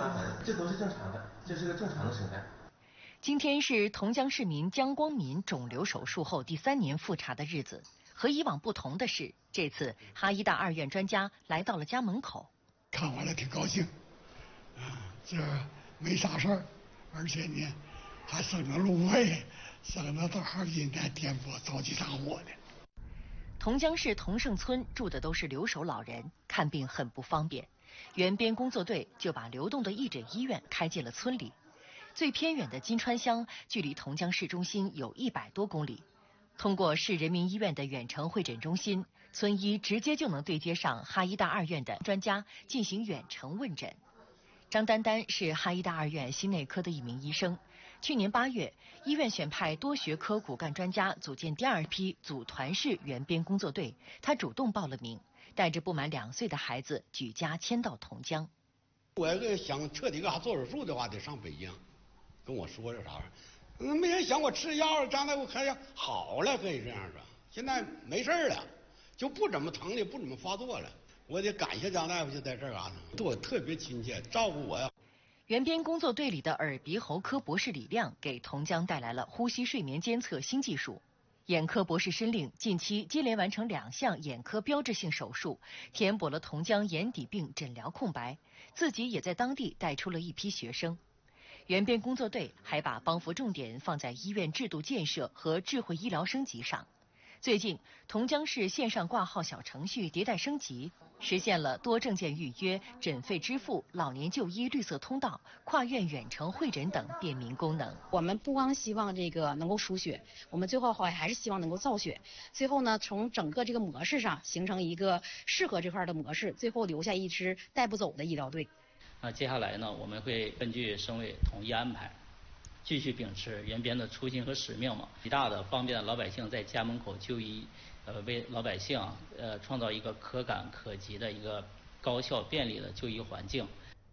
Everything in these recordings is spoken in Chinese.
疤痕，这都是正常的，这是个正常的生态。 今天是同江市民江光民肿瘤手术后第3年复查的日子。和以往不同的是，这次哈医大2院专家来到了家门口。 看完了挺高兴，这没啥事儿，而且呢还省着路费，省着到哈尔滨来颠簸着急上火的。 同江市同盛村住的都是留守老人，看病很不方便。原编工作队就把流动的义诊医院开进了村里。最偏远的金川乡距离同江市中心有100多公里。通过市人民医院的远程会诊中心，村医直接就能对接上哈医大2院的专家进行远程问诊。张丹丹是哈医大2院心内科的一名医生。去年8月，医院选派多学科骨干专家组建第2批组团式原编工作队，他主动报了名，带着不满2岁的孩子举家迁到同江。 我要想彻底给他做手术的话，得上北京，跟我说这啥玩意儿。没人想我吃药，将来我看要好了，可以这样说。现在没事了，就不怎么疼了，不怎么发作了。我得感谢张大夫，就在这儿啊，对我特别亲切，照顾我呀。 原编工作队里的耳鼻喉科博士李亮给同江带来了呼吸睡眠监测新技术。眼科博士申令近期接连完成2项眼科标志性手术，填补了同江眼底病诊疗空白，自己也在当地带出了一批学生。原编工作队还把帮扶重点放在医院制度建设和智慧医疗升级上。最近，同江市线上挂号小程序迭代升级，实现了多证件预约、诊费支付、老年就医绿色通道、跨院远程会诊等便民功能。 我们不光希望这个能够输血，我们最后还是希望能够造血。最后呢，从整个这个模式上形成一个适合这块的模式，最后留下一支带不走的医疗队。 那接下来呢，我们会根据省委统一安排，继续秉持原编的初心和使命嘛，极大的方便老百姓在家门口就医，为老百姓创造一个可感可及的一个高效便利的就医环境。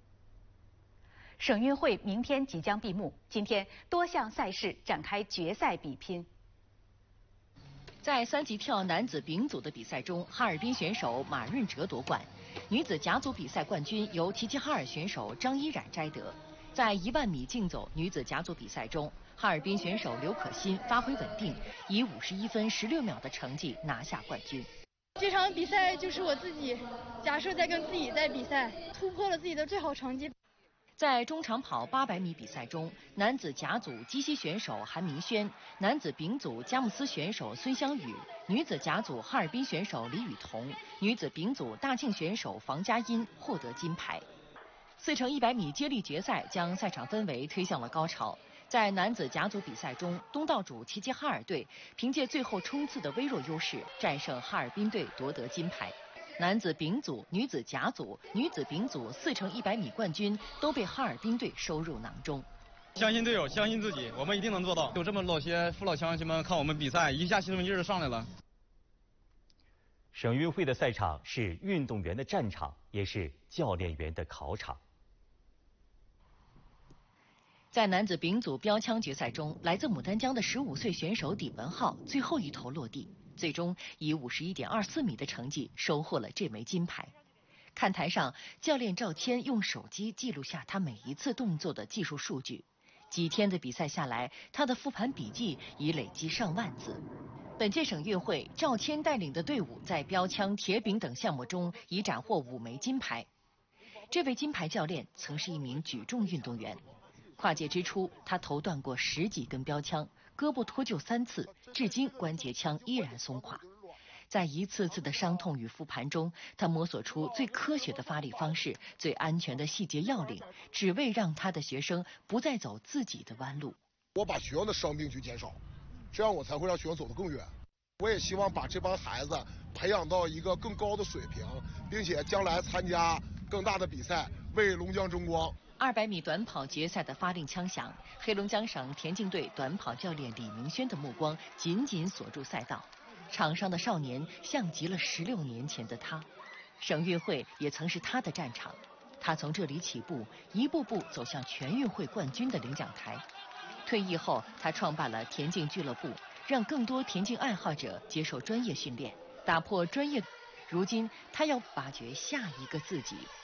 省运会明天即将闭幕，今天多项赛事展开决赛比拼。 在3级跳男子丙组的比赛中，哈尔滨选手马润哲夺冠。女子甲组比赛冠军由齐齐哈尔选手张依冉摘得。在10000米竞走女子甲组比赛中，哈尔滨选手刘可欣发挥稳定，以51分16秒的成绩拿下冠军。 这场比赛就是我自己假设在跟自己在比赛，突破了自己的最好成绩。 在中长跑800米比赛中，男子甲组鸡西选手韩明轩，男子丙组佳木斯选手孙香宇，女子甲组哈尔滨选手李雨桐，女子丙组大庆选手房佳音获得金牌。4乘100米接力决赛将赛场氛围推向了高潮。在男子甲组比赛中，东道主齐齐哈尔队凭借最后冲刺的微弱优势，战胜哈尔滨队夺得金牌。男子丙组、女子甲组、女子丙组4乘100米冠军都被哈尔滨队收入囊中。 相信队友，相信自己，我们一定能做到。有这么老些父老乡亲们看我们比赛，一下兴奋劲儿上来了。 省运会的赛场是运动员的战场，也是教练员的考场。 在男子丙组标枪决赛中，来自牡丹江的15岁选手李文浩最后一投落地，最终以51.24米的成绩收获了这枚金牌。看台上，教练赵谦用手机记录下他每一次动作的技术数据。几天的比赛下来，他的复盘笔记已累积上万字。本届省运会，赵谦带领的队伍在标枪、铁饼等项目中已斩获5枚金牌。这位金牌教练曾是一名举重运动员。跨界之初，他头断过10几根标枪，胳膊脱臼3次，至今关节腔依然松垮。在一次次的伤痛与复盘中，他摸索出最科学的发力方式、最安全的细节要领，只为让他的学生不再走自己的弯路。 我把学校的伤病去减少，这样我才会让学校走得更远。我也希望把这帮孩子培养到一个更高的水平，并且将来参加更大的比赛，为龙江争光。 200米短跑决赛的发令枪响，黑龙江省田径队短跑教练李明轩的目光紧紧锁住赛道。场上的少年像极了16年前的他，省运会也曾是他的战场。他从这里起步，一步步走向全运会冠军的领奖台。退役后，他创办了田径俱乐部，让更多田径爱好者接受专业训练，打破专业。如今，他要挖掘下一个自己。